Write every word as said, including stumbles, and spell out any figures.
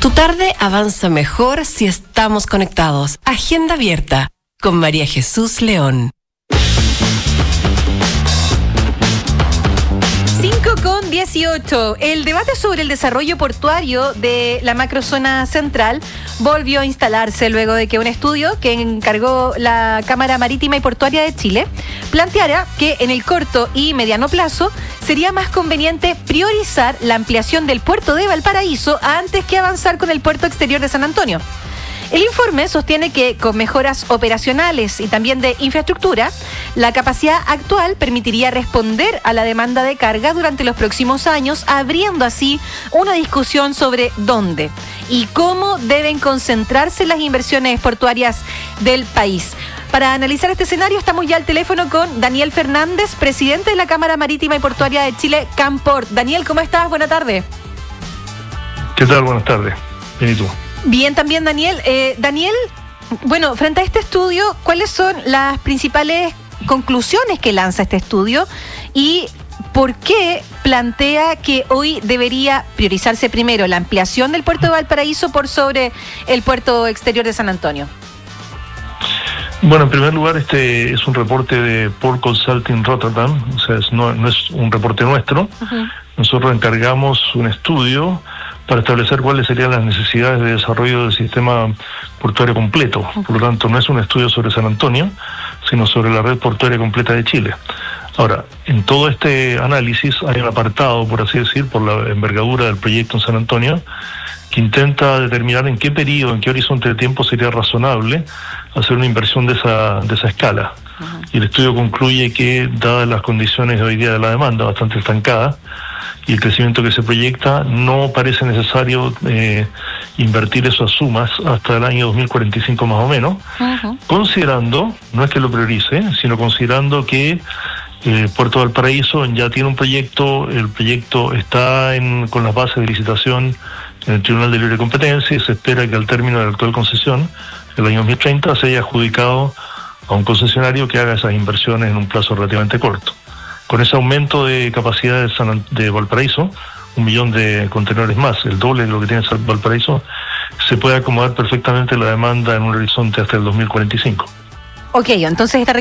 Tu tarde avanza mejor si estamos conectados. Agenda abierta con María Jesús León. cinco con dieciocho. El debate sobre el desarrollo portuario de la macrozona central volvió a instalarse luego de que un estudio que encargó la Cámara Marítima y Portuaria de Chile planteara que en el corto y mediano plazo sería más conveniente priorizar la ampliación del puerto de Valparaíso antes que avanzar con el puerto exterior de San Antonio. El informe sostiene que con mejoras operacionales y también de infraestructura, la capacidad actual permitiría responder a la demanda de carga durante los próximos años, abriendo así una discusión sobre dónde y cómo deben concentrarse las inversiones portuarias del país. Para analizar este escenario estamos ya al teléfono con Daniel Fernández, presidente de la Cámara Marítima y Portuaria de Chile, Camport. Daniel, ¿cómo estás? Buenas tardes. ¿Qué tal? Buenas tardes. Bien, ¿y tú? Bien, también Daniel. Eh, Daniel, bueno, frente a este estudio, ¿cuáles son las principales conclusiones que lanza este estudio y por qué plantea que hoy debería priorizarse primero la ampliación del puerto de Valparaíso por sobre el puerto exterior de San Antonio? Bueno, en primer lugar, este es un reporte de Port Consulting Rotterdam, o sea, es, no, no es un reporte nuestro. Uh-huh. Nosotros encargamos un estudio para establecer cuáles serían las necesidades de desarrollo del sistema portuario completo. Por lo tanto, no es un estudio sobre San Antonio, sino sobre la red portuaria completa de Chile. Ahora, en todo este análisis hay un apartado, por así decir, por la envergadura del proyecto en San Antonio, que intenta determinar en qué periodo, en qué horizonte de tiempo sería razonable hacer una inversión de esa, de esa escala. Uh-huh. Y el estudio concluye que, dadas las condiciones de hoy día de la demanda, bastante estancada, y el crecimiento que se proyecta, no parece necesario eh, invertir esas sumas hasta el año dos mil cuarenta y cinco más o menos, uh-huh. considerando, no es que lo priorice, sino considerando que eh, Puerto Valparaíso ya tiene un proyecto, el proyecto está en, con las bases de licitación en el Tribunal de Libre Competencia y se espera que al término de la actual concesión, el año dos mil treinta, se haya adjudicado a un concesionario que haga esas inversiones en un plazo relativamente corto. Con ese aumento de capacidad de, San, de Valparaíso, un millón de contenedores más, el doble de lo que tiene Valparaíso, se puede acomodar perfectamente la demanda en un horizonte hasta el dos mil cuarenta y cinco. Ok, entonces esta